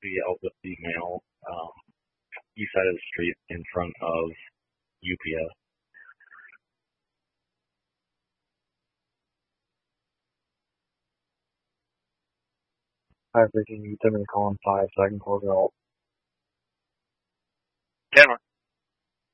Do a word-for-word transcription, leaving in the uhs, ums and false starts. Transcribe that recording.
be out with the mail, um, east side of the street in front of U P S. Hi, Ricky. You told me to call in five so I can close it out. Camera.